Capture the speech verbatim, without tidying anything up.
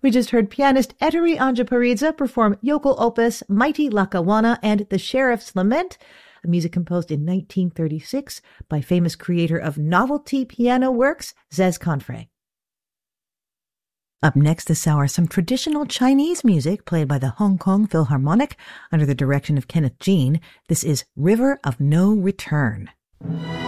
We just heard pianist Ettore Anjaparidze perform Yokel Opus, Mighty Lackawanna, and The Sheriff's Lament, a music composed in nineteen thirty-six by famous creator of novelty piano works, Zez Confrey. Up next this hour, some traditional Chinese music played by the Hong Kong Philharmonic under the direction of Kenneth Jean. This is River of No Return.